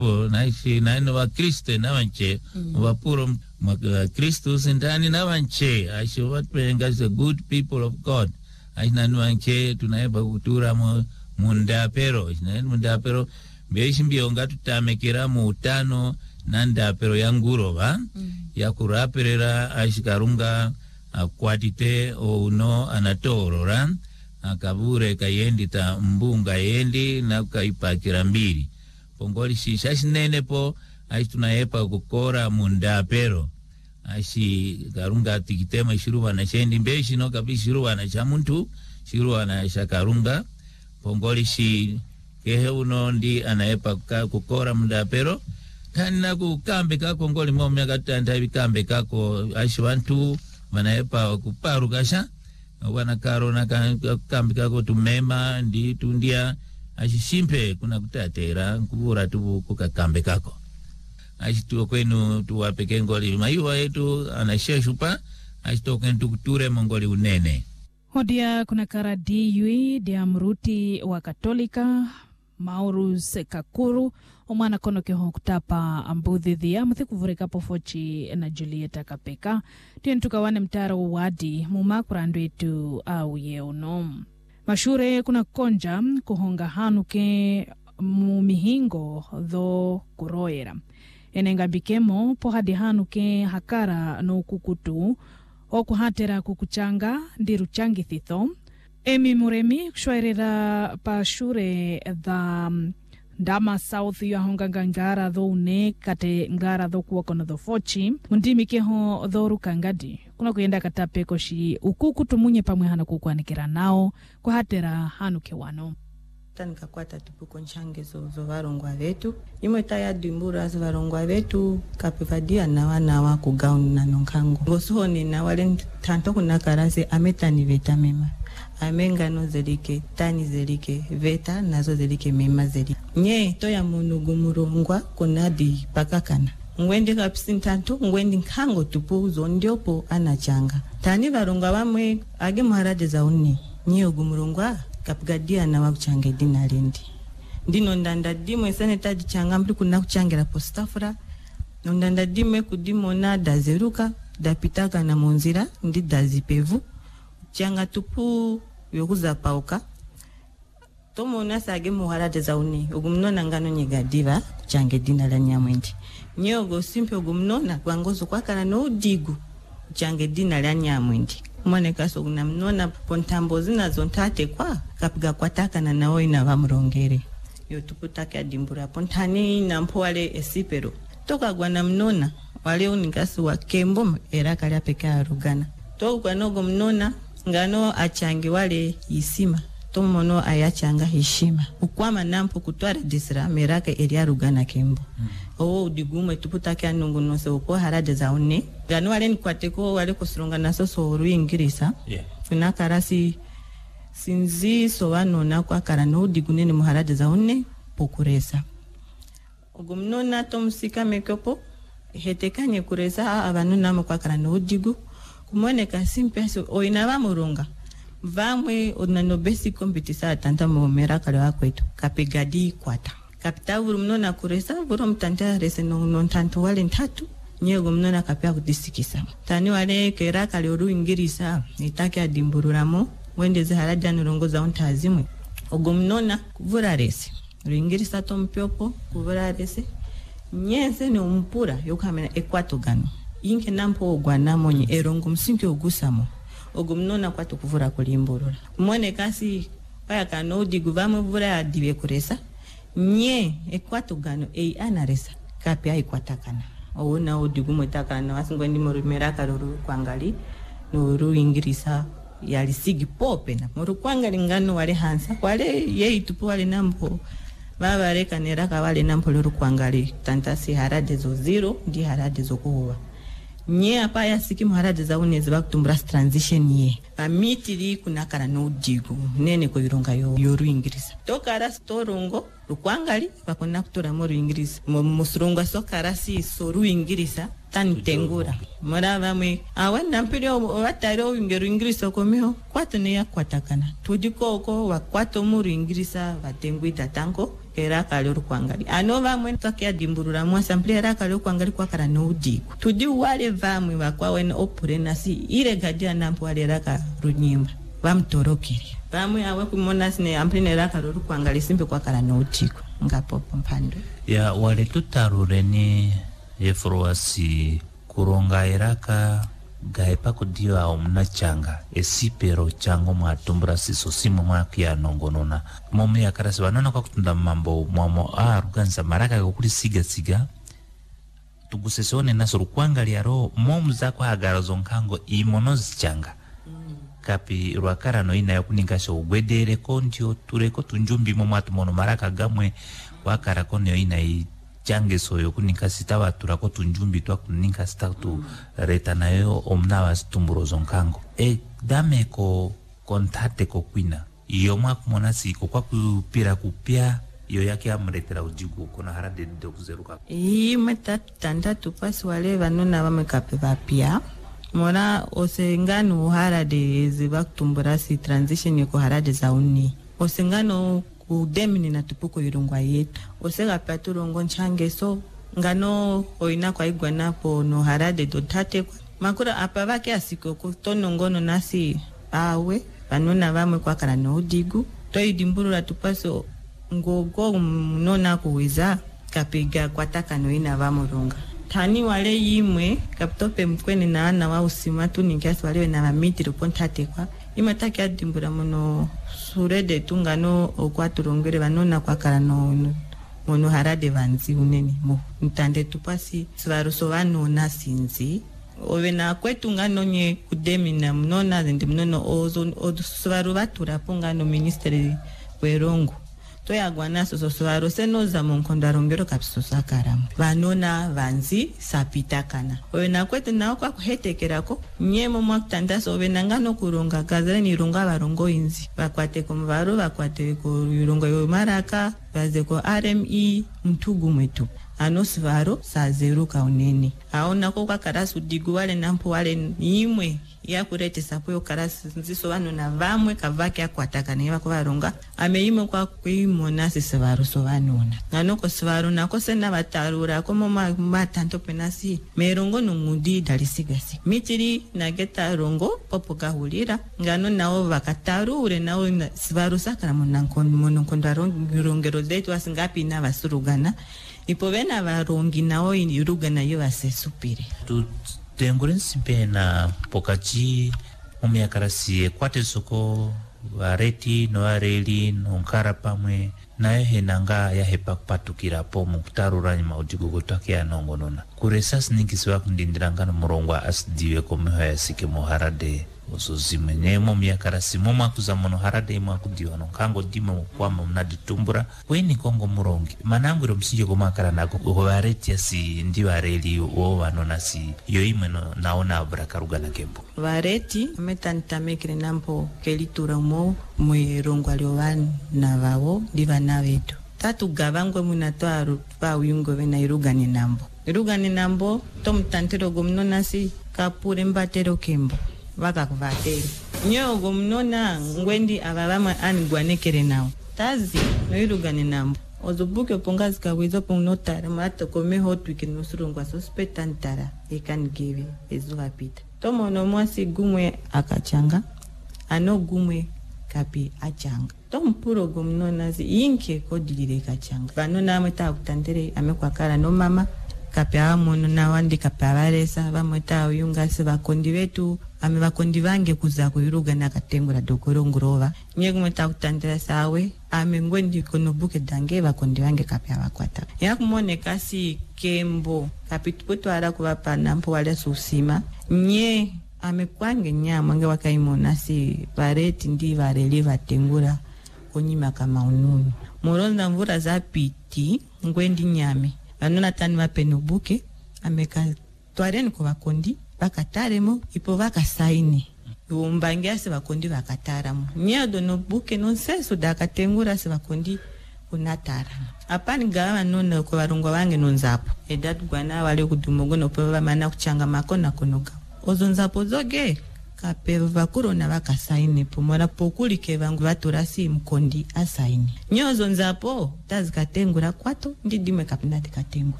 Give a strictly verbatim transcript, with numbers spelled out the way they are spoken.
naishi naino wa Kristo na wanche mm. wapuro Kristo sindani na wanche aishi watu as the good people of God aishi na wanche tunaeba kutura mu munda pero na munda pero beishi mbionga tutamekera mu utano nanda pero yanguro ba mm. ya kuraperera aishi karunga akwatite o uno anatoro ran akabure kayendi ta mbunga yendi na kaipakira mbili pongoli shisha sinene po aishi tunaepa kukora munda pero aishi karunga tikitema shiruwa na shendi mbeshi no kabisi shiruwa na chamuntu shiruwa na shakarunga pongoli shi kehe uno ndi anaepa kukora munda pero kana kukambe kako ngoli momya katanda bikambe kako aishi wantu wanaepa kuparu kasha wana karo na kambi kako tumema ndi tundia ashishimpe kuna kutatera kubura tu kukakambe kako ashituo kwenu tuwapeke ngoli mayuwa yetu anasheshupa ashituo kwenu tukuture mongoli unene hodia kuna kara diyui dia mruti wa Katolika Maurus Kakuru umana kono keho kutapa ambuthi thia muthi kuvurika pofochi na Julieta Kapeka tientuka wane mtaro wadi mumakura nduetu au yeuno mashure kuna konja kuhonga hanuke mumihingo dho kuroera enenga bikemo pohadi hanuke hakara no kukutu okuhatera kukuchanga ndiru changi thitho Emi Muremi kushwairira pa shure dha ndama south ya honganga ngara dho une kate ngara dho kuwako dho fochi mundimi keho dho rukangadi kuna kuyenda katape koshi ukuku tumunye pamwe hana kukwanikira nao kuhatera hanuke wano tanika kwata tupuko nchange zo, zo varongwa vetu imwe taya dimbura zo varongwa vetu kapivadia na wana wa kugauni na nonkangu ngosuhoni na wale tanto kuna karase ametani veta mema amenga no zelike tani zelike veta nazo zelike mema zelike nye toya munugu murongwa kunadi pakakana ngwendi kapisintantu ngwendi nkango tupu uzo ndiopo anachanga tani varongwa wamwe age muharade za uni nye ugumurongwa kapigadia na wakuchange dina lendi ndino ndanda dimwe sane tadi changa mbili kuna kuchangira postafura ndanda dimwe kudimo na dazeruka dapitaka na monzira ndi dazipevu changa tupu yokuza pauka tomo nasage muharade za uni ugumnona ngano nyegadiva kuchange dina la nyamwendi nyogo simpe ugumnona kwangozo kwakana no digu kuchange dina la nyamwendi mwane kaso kuna mnona pontambo zina zontate kwa kapiga kwataka na naoi na vamurongere yotuputake adimbura pontani na mpwale esipero toka gwana mnona wale unikasi wa kembo era kali apeka rugana to kwa nogo mnona ngano achange wale isima tomono ayachanga heshima ukwama nampo kutwara disra meraka eria rugana kembo mm. o digume tuputake anungu nose uko harade za une ngano wale nikwateko wale kusurunga naso so ruingirisa yeah. kuna karasi sinzi so wanona kwa karano digunene muharade za une pokuresa ugumnona tomsika mekopo hetekanye kuresa abantu namo kwa karano digu kumoneka simpe so oinaba murunga vamwe onano basic competisa tanta mo meraka la kwetu kapigadi kwata kapita vuru mnona kuresa vuru mtanta rese no non tanto wale ntatu nyego mnona kapia kudisikisa tani wale keraka le ru ingirisa itake adimbururamo wende ze harada nurongoza ontazimwe ogomnona kuvura rese ru ingirisa tompyopo kuvura rese nyense ne umpura yokamena ekwato gano inke nampo ogwana monye erongo msinke ogusamo ogumnona kwatu kuvura kulimburura kumone kasi paya kano diguvamo vura adibe kuresa nye ekwato gano ei anaresa kapia ikwatakana ona odigumo takana wasingwendi morumera karuru kwangali no ru ingirisa yali sigi pope na moru kwangali ngano wale hansa wale yei tupu wale nampo baba reka neraka wale nampo luru kwangali tantasi harade zo zero ndi harade zo kuwa nye apa ya siki muharade za unezi bakutumbura transition ye amitiri kunakara no digu nene ko ironga yo yoru ingirisa tokara storongo rukwangali bakona kutora mo ingirisa musurunga sokara si soru ingirisa tantengura mara bamwe awanda mpiro wataro ingeru ingirisa komeo kwatone ya kwatakana tudiko ko wa kwato mu ingirisa batengwita tanko eraka lyo kwangali ano vamwe takia dimburura mwa sample eraka lyo kwangali kwa kara no udiku tudi wale vamwe vakwa wen opure nasi ile gadia nampo wale eraka runyimba vamtorokere vamwe awe kumona sine ampline eraka lyo kwangali simbe kwa kara no udiku ngapopo mpando ya wale tutarureni efroasi kuronga eraka gaipa kudio au mnachanga esipero chango mwatumbura siso simu mwaki ya nongonona momi ya karasi wanona kwa kutunda mambo mwamo ah ruganza maraka kukuli siga siga tugusesione nasuru kuangali ya roho momu zako hagara zonkango imonozi changa kapi ruakara no ina ya kuningasho ugwedere kontio tureko tunjumbi mwatu mono maraka gamwe wakara konyo ina i change soyo kunika sitawa turako tunjumbi twa kunika statu reta nayo omnawa stumburo zonkango e dame ko kontate ko kwina iyo mwa kumona siko kwa kupira kupia iyo yake amretera ujigu kuna harade ndo kuzeruka ii meta tanda tupasi wale vanona wamekape vapia mona osengano harade ziba kutumbura si transition yoko harade za uni osengano udemini na tupuko yurungwa yetu osega paturongo nchange so ngano oina kwa igwa napo no harade dotate kwa makura apa vake asiko kutono ngono nasi awe vanona vamwe kwa kara no udigu toi dimburura tupaso ngogo mnona kuwiza kapiga kwa taka no ina vamuronga tani wale yimwe kaptope mkwene na ana wa usimatu ningiasi walewe na mamiti rupontate kwa imataki adimbura mono surede tungano okwaturongere vanona kwa kara no mono harade vanzi uneni mo ntande tupasi svaruso vanona sinzi ove na kwetu ngano nye kudemina mnona zindi mnono ozo svaru vatura pongano ministeri werongo toya gwanaso so swaro senoza monkonda rongero kapiso sakaramu vanona vanzi sapitakana owe na kwetu na kwa kuhetekerako nyemo mwakutandaso owe nangano kuronga kazere ni ronga varongo inzi vakwate ko mvaro vakwate ko rongo yo maraka vaze ko R M E mtugu mwetu ano svaro sa zero kauneni aona ko kwa karasu digu wale nampo wale imwe ya kurete sapo yo karasu nziso vano na vamwe kavake akwataka ne vako varonga ameime kwa kuimona sivaro so vanona ngano ko svaro nako sena vatarura ko mama matanto penasi merongo nungudi dalisigasi mitiri na geta rongo popo kahulira ngano nao vakatarure nao svaro sakara monankon mononkonda rongero zetu asingapi na vasurugana ipo vena varongi nao irugana yo asesupire tu tengurensi pena pokachi umia karasi kwate soko vareti no areli no nkara pamwe nayo henanga ya hepa patukira po mukutarurani maudigo gotake ya nongonona kuresas nikisiwa kundindirangana murongwa asdiwe komeho ya sike moharade osozime nemo miakarasi moma kuzamono harade mwa kudiwa no kango dimo kwama mnaditumbura weni kongo murongi manangwiro msije komakara nako vareti asi ndi vareli wo vanona si yoimwe no naona abrakaruga na kembo vareti ametantamekire nampo kelitura mo mwirongwa lyovan na vavo divana vetu tatu gavangwe munatoa pa uyungo vena irugani nambo irugani nambo tomtantero gomnona si kapure mbatero kembo waka kuvateri nyo gomnona ngwendi avavama ani gwanekere nao tazi no irugani nambo ozubuke pongazi kawizo pongnotara mato komeho twike nusurungwa suspetantara ekan give ezuwa pita tomo no mwasi gumwe akachanga ano gumwe kapi achanga tompuro gomnona zi inke kodilire kachanga vanona ameta kutandere amekwakara no mama kapi amono na wandi kapi avaresa vamweta uyunga si vakondi vetu ame vakondi vange kuza kuiruga na katengura dokoro ngurova nye kumweta kutandera sawe ame ngwendi konobuke dange vakondi vange kapi avakwata ya kumone kasi kembo kapi tuputu ara kuvapa nampo wale susima nye ame kwange nyama nge wakaimona si vareti ndi vareli vatengura konyima kama ununu muronda mvura za piti ngwendi nyame vanona tani vapenobuke ameka twareni ko vakondi vakataremo ipo vakasaini umbangia se vakondi vakataramo nyedo no buke no senso dakatengura se vakondi kunatara apani gawa nona ko varungwa vange nonzapo edatu gwana wale kudumogo no peva mana kuchanga makona konoga ozonzapo zoge kape vakuru na vakasaine pomora pokulike vangu vaturasi mkondi asaine nyozo nzapo tazikatengura kwato ndidime kapinati katengura